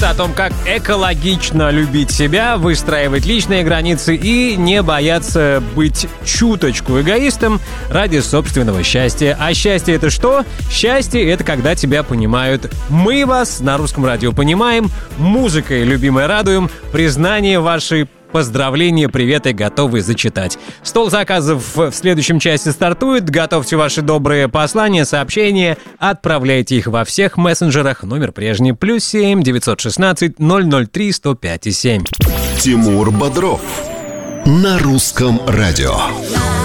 говорит о том, как экологично любить себя, выстраивать личные границы и не бояться быть чуточку эгоистом ради собственного счастья. А счастье — это что? Счастье — это когда тебя понимают. Мы вас на Русском радио понимаем, музыкой любимой радуем, признание ваши, поздравления, приветы готовы зачитать. Стол заказов в следующем часе стартует. Готовьте ваши добрые послания, сообщения. Отправляйте их во всех мессенджерах. Номер прежний. +7 916 003 105 7. Тимур Бодров на Русском радио.